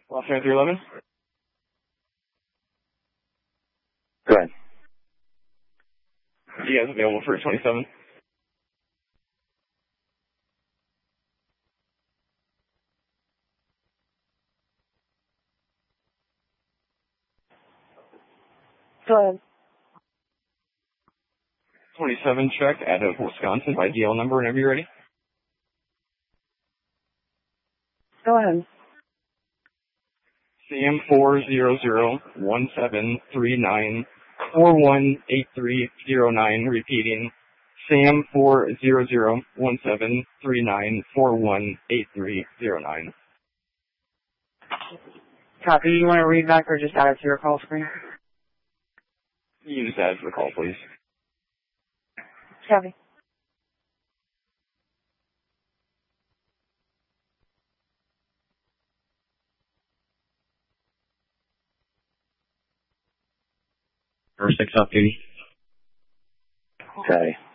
Los Angeles 311. Go ahead. You guys available for 27? Go ahead. 27 check out of Wisconsin by DL number whenever you're ready. Go ahead. SAM4001739418309, repeating SAM4001739418309. Copy. You want to read back or just add it to your call screen? You just add to the call, please. Copy. Number 6 off duty. Okay.